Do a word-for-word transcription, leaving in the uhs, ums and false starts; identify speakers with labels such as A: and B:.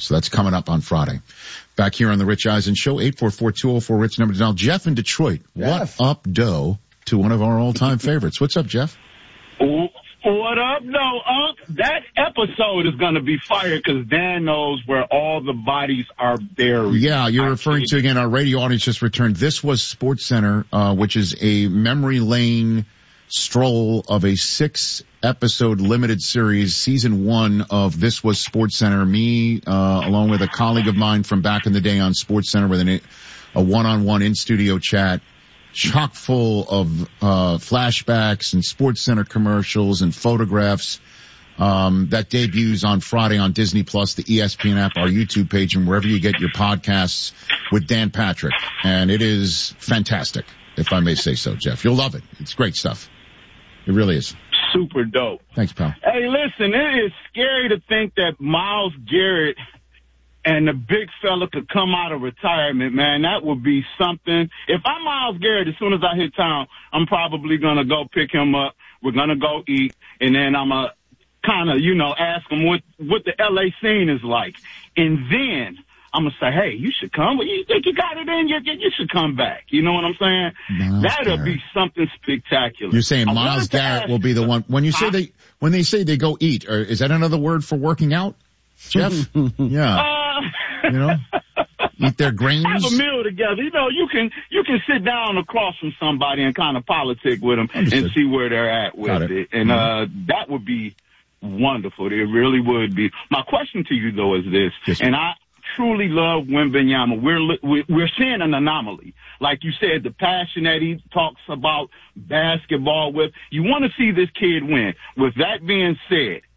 A: So that's coming up on Friday. Back here on the Rich Eisen Show, eight four four, two oh four, RICH, number to dial. Jeff in Detroit.
B: Jeff.
A: What up, Doe, to one of our all-time favorites. What's up, Jeff?
C: What up, no, Unc? That episode is going to be fire because Dan knows where all the bodies are buried.
A: Yeah, you're referring to, again, our radio audience just returned. This was SportsCenter, uh, which is a memory lane stroll of a six-episode limited series, season one of This Was SportsCenter. Me, uh, along with a colleague of mine from back in the day on SportsCenter with an, a one-on-one in-studio chat, chock full of uh flashbacks and SportsCenter commercials and photographs. Um that debuts on Friday on Disney Plus, the E S P N app, our YouTube page, and wherever you get your podcasts with Dan Patrick. And it is fantastic, if I may say so, Jeff. You'll love it. It's great stuff. It really is.
C: Super dope.
A: Thanks, pal.
C: Hey, listen, it is scary to think that Myles Garrett and the big fella could come out of retirement, man. That would be something. If I'm Myles Garrett, as soon as I hit town, I'm probably going to go pick him up. We're going to go eat, and then I'm going to kind of, you know, ask him what, what the L A scene is like. And then I'm going to say, hey, you should come. You think you got it in? You, you should come back. You know what I'm saying?
A: Myles
C: That'll
A: Garrett.
C: be something spectacular.
A: You're saying
C: I
A: Myles
C: wanted to
A: Garrett
C: ask-
A: will be the one. When you say
C: I-
A: they, when they say they go eat, or is that another word for working out, Jeff? Yeah.
C: Uh,
A: You know, eat their grains.
C: Have a meal together. You know, you can you can sit down across from somebody and kind of politic with them
A: Understood.
C: and see where they're at with
A: Got
C: it.
A: it.
C: And
A: Mm-hmm.
C: uh that would be wonderful. It really would be. My question to you though is this,
A: Yes,
C: and I truly love Wembanyama. We're li- we're we're seeing an anomaly. Like you said, the passion that he talks about basketball with. You want to see this kid win. With that being said,